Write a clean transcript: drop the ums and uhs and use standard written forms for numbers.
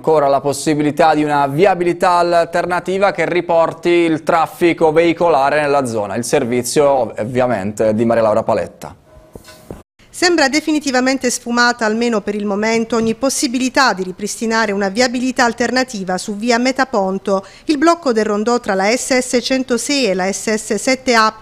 ancora la possibilità di una viabilità alternativa che riporti il traffico veicolare nella zona. Il servizio ovviamente di Maria Laura Paletta. Sembra definitivamente sfumata, almeno per il momento, ogni possibilità di ripristinare una viabilità alternativa su via Metaponto. Il blocco del rondò tra la SS 106 e la SS 7A